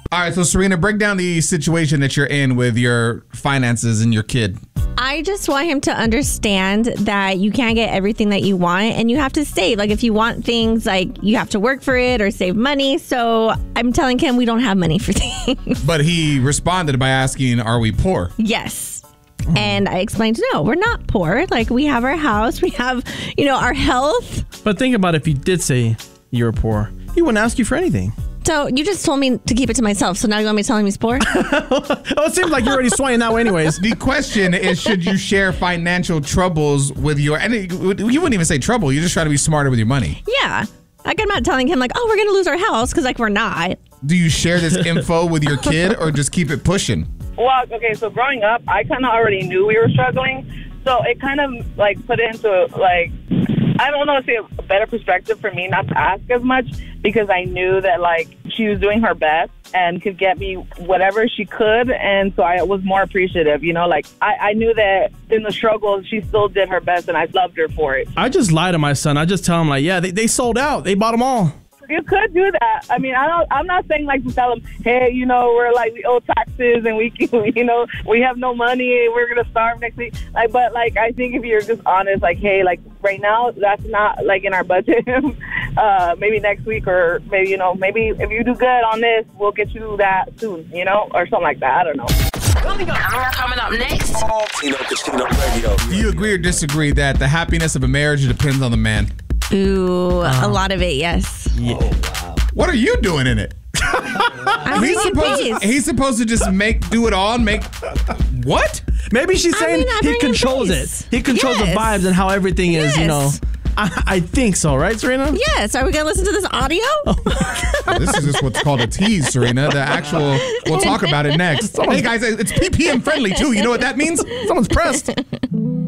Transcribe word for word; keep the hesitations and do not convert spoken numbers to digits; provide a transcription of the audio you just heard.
All right, so Serena, break down the situation that you're in with your finances and your kid. I just want him to understand that you can't get everything that you want and you have to save. Like if you want things, like you have to work for it or save money. So I'm telling him we don't have money for things. But he responded by asking, are we poor? Yes. And I explained, no, we're not poor. Like we have our house, we have, you know, our health. But think about if you did say you were poor, he wouldn't ask you for anything. So you just told me to keep it to myself. So now you want me to tell him he's poor? Oh, it seems like you're already swaying that way anyways. The question is, should you share financial troubles with your, and it, you wouldn't even say trouble. You're just trying to be smarter with your money. Yeah. Like I'm not telling him like, oh, we're going to lose our house because like we're not. Do you share this info with your kid or just keep it pushing? Well, okay, so growing up, I kind of already knew we were struggling. So it kind of like put it into like, I don't know if it's a better perspective for me not to ask as much because I knew that like she was doing her best and could get me whatever she could. And so I was more appreciative, you know, like I, I knew that in the struggle, she still did her best and I loved her for it. I just lie to my son. I just tell him like, yeah, they, they sold out. They bought them all. You could do that. I mean, I don't, I'm not saying like to tell them, hey, you know, we're like, we owe taxes and we, you know, we have no money and we're going to starve next week. Like, but like, I think if you're just honest, like, hey, like right now, that's not like in our budget. uh, maybe next week or maybe, you know, maybe if you do good on this, we'll get you that soon, you know, or something like that. I don't know. Coming up, coming up next. Tino Casino Radio. Do you agree or disagree that the happiness of a marriage depends on the man? Ooh, uh, a lot of it, yes. Yeah. Oh, wow. What are you doing in it? I'm he's bringing supposed peace. to, he's supposed to just make do it all and make what? Maybe she's I saying mean, I'm he bringing controls peace. it. He controls Yes. the vibes and how everything is, you know. Yes. I, I think so, right, Serena? Yes. Are we going to listen to this audio? This is just what's called a tease, Serena. The actual, we'll talk about it next. Hey guys, it's P P M friendly too. You know what that means? Someone's pressed.